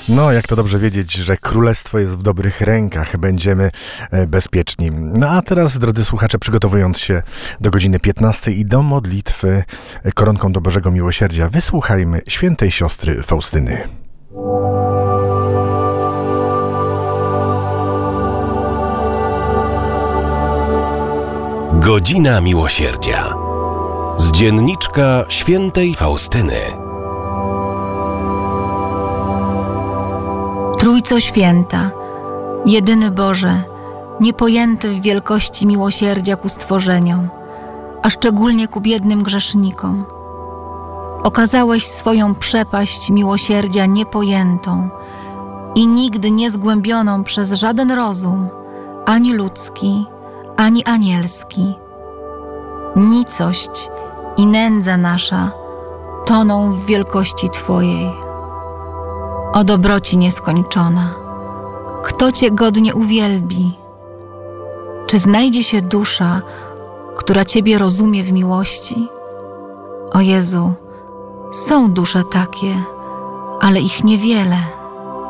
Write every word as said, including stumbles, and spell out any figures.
No, jak to dobrze wiedzieć, że królestwo jest w dobrych rękach, będziemy bezpieczni. No a teraz, drodzy słuchacze, przygotowując się do godziny piętnastej i do modlitwy koronką do Bożego Miłosierdzia, wysłuchajmy świętej siostry Faustyny. Godzina Miłosierdzia. Z dzienniczka świętej Faustyny. Trójco Święta, jedyny Boże, niepojęty w wielkości miłosierdzia ku stworzeniom, a szczególnie ku biednym grzesznikom. Okazałeś swoją przepaść miłosierdzia niepojętą i nigdy nie zgłębioną przez żaden rozum, ani ludzki, ani anielski. Nicość i nędza nasza toną w wielkości Twojej. O dobroci nieskończona, kto Cię godnie uwielbi? Czy znajdzie się dusza, która Ciebie rozumie w miłości? O Jezu, są dusze takie, ale ich niewiele.